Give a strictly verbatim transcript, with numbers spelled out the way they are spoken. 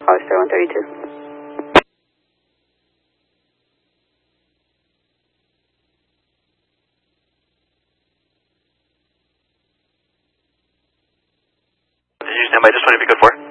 Foster one thirty-two. Did you stand by just what if you could for?